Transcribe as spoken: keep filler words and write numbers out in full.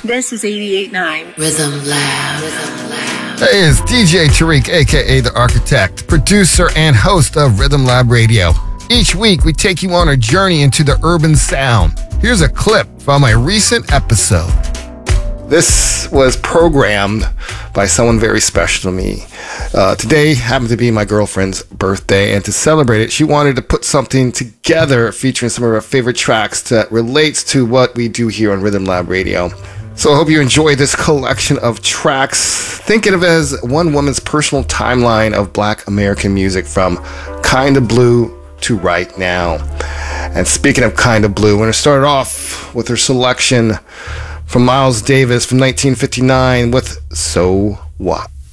This is eighty-eight point nine Rhythm Lab. Rhythm Lab. Hey, it's D J Tariq, aka The Architect, producer and host of Rhythm Lab Radio. Each week, we take you on a journey into the urban sound. Here's a clip from a recent episode. This was programmed by someone very special to me. Uh, today happened to be my girlfriend's birthday, and to celebrate it, she wanted to put something together featuring some of her favorite tracks that relates to what we do here on Rhythm Lab Radio. So I hope you enjoy this collection of tracks. Think of it as one woman's personal timeline of Black American music from Kinda Blue to right now. And speaking of Kinda Blue, we're going to start off with her selection from Miles Davis from nineteen fifty-nine with So What.